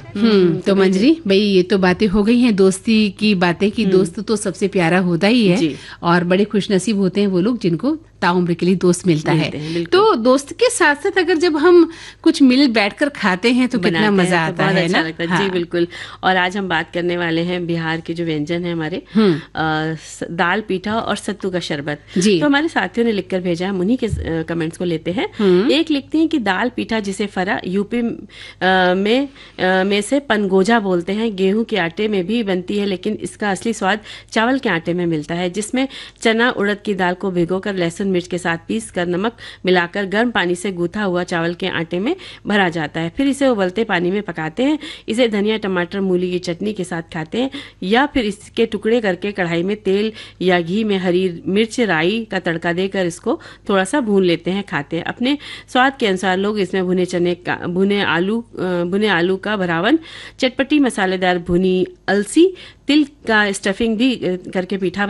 तो मंजरी भाई, ये तो बातें हो गई हैं दोस्ती की बातें कि दोस्त तो सबसे प्यारा होता ही है और बड़े खुशनसीब होते हैं वो लोग जिनको ताउम्र के लिए दोस्त मिलता है। तो दोस्त के साथ साथ अगर जब हम कुछ मिल बैठकर खाते हैं तो कितना मजा आता है ना। जी बिल्कुल। और आज हम बात करने वाले हैं बिहार के जो व्यंजन है हमारे, दाल पीठा और सत्तू का शरबत। तो हमारे साथियों ने लिखकर भेजा है, उन्हीं के कमेंट्स को लेते हैं। एक लिखते हैं कि दाल पीठा जिसे फरा यूपी में से पनगोजा बोलते हैं, गेहूं के आटे में भी बनती है लेकिन इसका असली स्वाद चावल के आटे में मिलता है, जिसमें चना उड़द की दाल को भिगोकर लहसुन मिर्च के साथ पीस कर नमक मिलाकर गर्म पानी से गूथा हुआ चावल के आटे में भरा जाता है। फिर इसे उबलते पानी में पकाते हैं। इसे धनिया टमाटर मूली की चटनी के साथ खाते हैं या फिर इसके टुकड़े करके कढ़ाई में तेल या घी में हरी मिर्च राई का तड़का देकर इसको थोड़ा सा भून लेते हैं, खाते हैं। अपने स्वाद के अनुसार लोग इसमें भुने आलू का भरावन, चटपटी मसालेदार भुनी अलसी, तिल का स्टफिंग भी करके पीठा